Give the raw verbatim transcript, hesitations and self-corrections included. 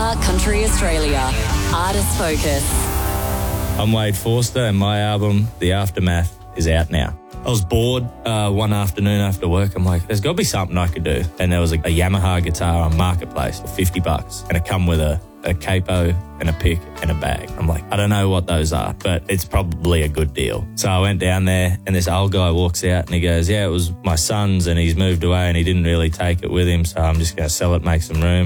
Nova Country Australia. Artist Focus. I'm Wade Forster and my album, The Aftermath, is out now. I was bored uh, one afternoon after work. I'm like, there's got to be something I could do. And there was a, a Yamaha guitar on Marketplace for fifty bucks. And it come with a, a capo and a pick and a bag. I'm like, I don't know what those are, but it's probably a good deal. So I went down there and this old guy walks out and he goes, yeah, it was my son's and he's moved away and he didn't really take it with him. So I'm just going to sell it, make some room.